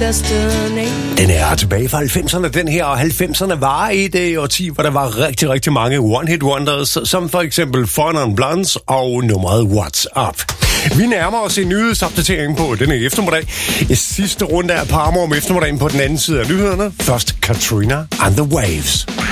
destination. Den er tilbage fra 90'erne, den her, og 90'erne var et årti, hvor der var rigtig, rigtig mange one-hit wonders, som for eksempel Fun on Blondes og nummeret What's Up. Vi nærmer os en nyhedsopdatering på denne eftermiddag. I sidste runde er Parmer om eftermiddagen på den anden side af nyhederne. Først Katrina and the Waves.